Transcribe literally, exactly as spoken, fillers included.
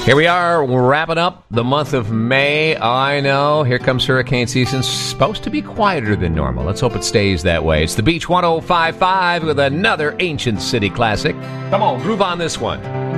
Here we are, wrapping up the month of May. I know, here comes hurricane season. Supposed to be quieter than normal. Let's hope it stays that way. It's the Beach one oh five point five with another Ancient City classic. Come on, groove on this one.